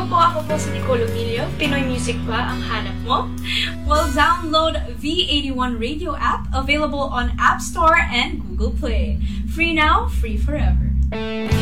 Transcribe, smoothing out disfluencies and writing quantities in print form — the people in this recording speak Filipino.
Hello po, ako po si Nicole Emilio. Pinoy Music ba ang hanap mo? Well, download V81 Radio app, available on App Store and Google Play. Free now, free forever.